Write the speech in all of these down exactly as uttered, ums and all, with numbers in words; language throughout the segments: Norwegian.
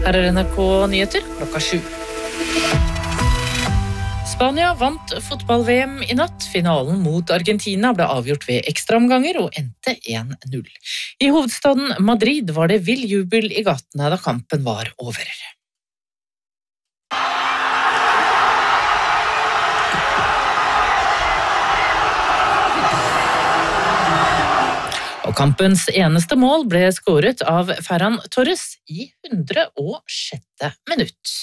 Her er N R K Nyheter klokka sju. Spania vant fotball-V M i natt. Finalen mot Argentina ble avgjort ved ekstraomganger og endte en null. I hovedstaden Madrid var det vill jubel i gatene da kampen var over. Og kampens eneste mål ble skåret av Ferran Torres i hundre og sjette minutt.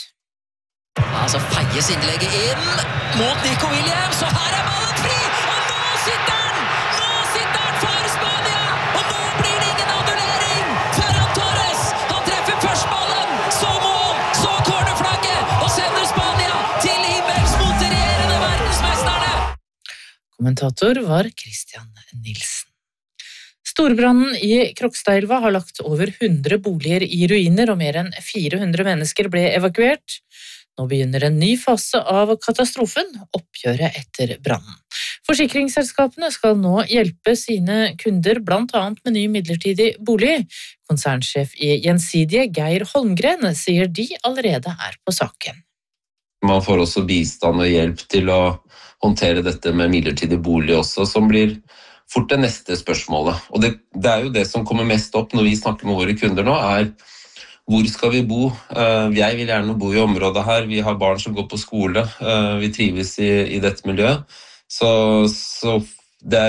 Altså feies innlegget inn mot Nico Williams, og her er ballen fri, og nå sitter den! Nå sitter den for Spania, og nå blir det ingen annullering! Ferran Torres, han treffer først ballen, så mål, så cornerflagget, og sender Spania til himmels mot de regjerende verdensmesterne! Kommentator var Christian Nilsen. Storbrannen i Krokstadelva har lagt over hundre boliger i ruiner, og mer enn fire hundre mennesker ble evakuert. Nå begynner en ny fase av katastrofen, oppgjøret etter brannen. Forsikringsselskapene skal nå hjelpe sine kunder, blant annet med ny midlertidig bolig. Konsernsjef i Gjensidige, Geir Holmgren, sier de allerede er på saken. Man får også bistand og hjelp til å håndtere dette med midlertidig bolig også, som blir fort det neste spørsmålet. Og det, det er jo det som kommer mest opp når vi snakker med våre kunder nå, er hvor skal vi bo? Jeg vil gjerne bo i området her, vi har barn som går på skole, vi trives i, i dette miljøet. Så, så det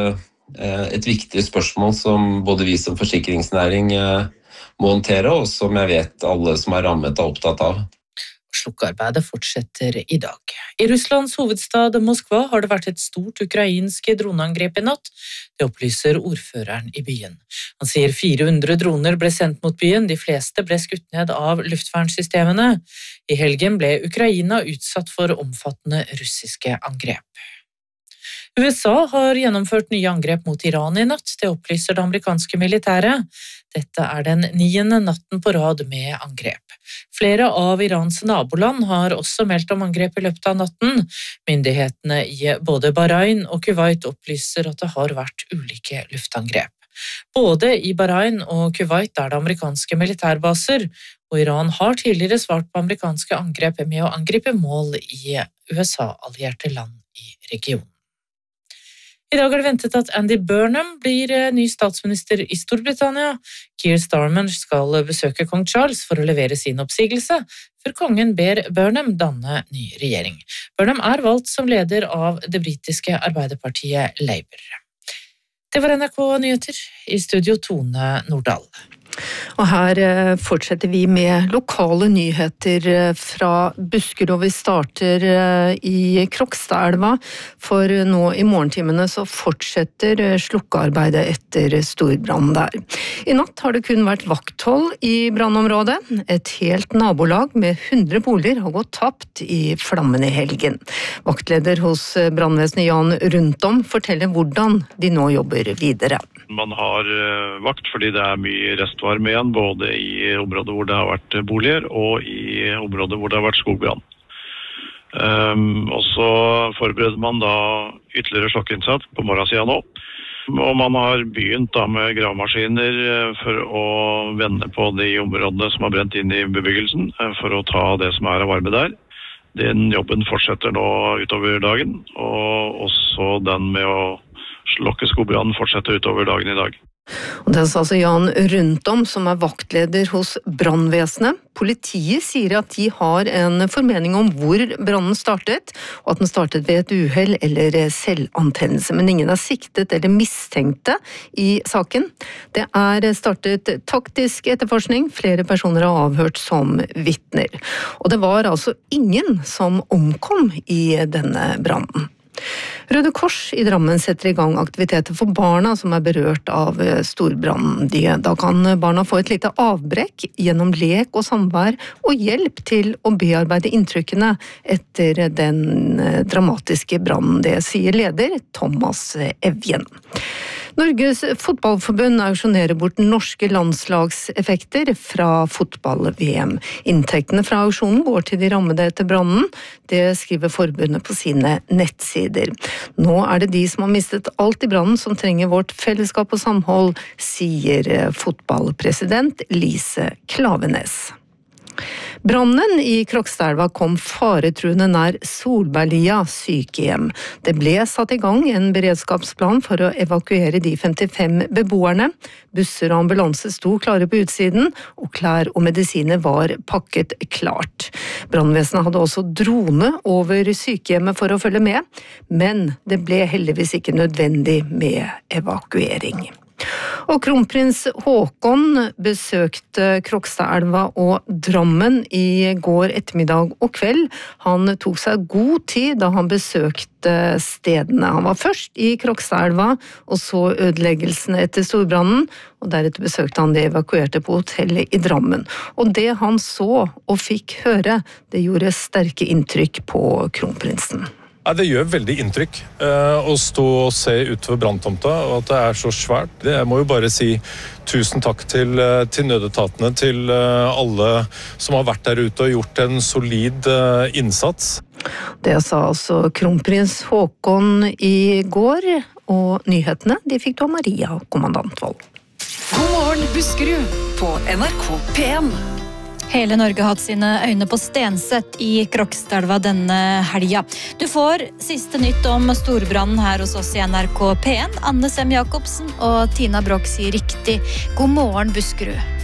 er et viktig spørsmål som både vi som forsikringsnæring må håndtere, og som jeg vet alle som er rammet er opptatt av. Slukkearbeidet fortsetter i dag. I Russlands hovedstad Moskva har det vært et stort ukrainsk droneangrep i natt. Det opplyser ordføreren i byen. Han sier fire hundre droner ble sendt mot byen, de fleste ble skutt ned av luftvernsystemene. I helgen ble Ukraina utsatt for omfattende russiske angrep. U S A har gjennomført nye angrep mot Iran i natt, det opplyser det amerikanske militæret. Dette er den niende natten på rad med angrep. Flere av Irans naboland har også meldt om angrep i løpet av natten. Myndighetene i både Bahrain og Kuwait opplyser at det har vært ulike luftangrep. Både i Bahrain og Kuwait er det amerikanske militærbaser, og Iran har tidligere svart på amerikanske angrep med å angripe mål i U S A-allierte land i regionen. I dag er det ventet at Andy Burnham blir ny statsminister i Storbritannia. Keir Starmer skal besøke kong Charles for å levere sin oppsigelse, før kongen ber Burnham danne ny regjering. Burnham er valgt som leder av det britiske arbeiderpartiet Labour. Det var N R K Nyheter, i studio Tone Nordahl. Og her fortsetter vi med lokale nyheter fra Buskerud. Vi starter i Krokstadelva, for nå i morgentimene så fortsetter slukkearbeidet etter storbrann der. I natt har det kun vært vakthold i brannområdet. Et helt nabolag med hundre boliger har gått tapt i flammen i helgen. Vaktleder hos brannvesenet Jan Rundtom forteller hvordan de nå jobber videre. Man har vakt fordi det er mye restvarme igjen, både i området hvor det har vært boliger og i området hvor det har vært skogbrann. Um, og så forbereder man da ytterligere slokkeinnsats på morgensiden nå. Og man har begynt da med gravemaskiner for å vende på de områdene som har brent inn i bebyggelsen, for å ta det som er av varme der. Den jobben fortsetter nå utover dagen, og også den med å slokke skogbrannen fortsetter utover dagen i dag. Og det er altså Jan Rundtom som er vaktleder hos brannvesenet. Politiet sier at de har en formening om hvor brannen startet, og at den startet ved et uhell eller selvantennelse. Men ingen er siktet eller mistenkte i saken. Det er startet taktisk etterforskning, flere personer har avhørt som vitner. Og det var altså ingen som omkom i denne brannen. Røde Kors i Drammen setter i gang aktiviteter for barna som er berørt av storbrannen. Da kan barna få et lite avbrekk gjennom lek og samvær og hjelp til å bearbeide inntrykkene etter den dramatiske brannen. Det sier leder Thomas Evjen. Norges fotballforbund auksjonerer bort norske landslagseffekter fra fotball-V M. Inntektene fra auksjonen går til de rammede etter brannen. Det skriver forbundet på sine nettsider. Nå er det de som har mistet alt i brannen som trenger vårt fellesskap og samhold, sier fotballpresident Lise Klavenes. Brannen i Krokstadelva kom faretruende nær Solberglia sykehjem. Det ble satt i gang en beredskapsplan for å evakuere de femtifem beboerne. Busser og ambulanse sto klare på utsiden, og klær og medisiner var pakket klart. Brannvesenet hadde også drone over sykehjemmet for å følge med, men det ble heldigvis ikke nødvendig med evakuering. Og kronprins Haakon besøkte Krokstadelva og Drammen i går ettermiddag og kveld. Han tok seg god tid da han besøkte stedene. Han var først i Krokstadelva og så ødeleggelsene etter storbrannen, og deretter besøkte han det evakuerte på hotellet i Drammen. Og det han så og fikk høre, det gjorde sterke inntrykk på kronprinsen. Ja, det gjør veldig inntrykk eh, å stå og se utover branntomta, og at det er så svært. Det, jeg må jo bare si tusen takk til, til nødetatene, til uh, alle som har vært der ute og gjort en solid uh, innsats. Det sa altså kronprins Haakon i går, og nyhetene de fikk du av Maria Kommandantvold. God morgen Buskerud på N R K P en. Hele Norge har hatt sine øyne på Stenseth i Krokstadelva denne helga. Du får siste nytt om storbrannen her hos oss i N R K P en. Anne Sem Jacobsen og Tina Brock sier riktig god morgen Buskerud.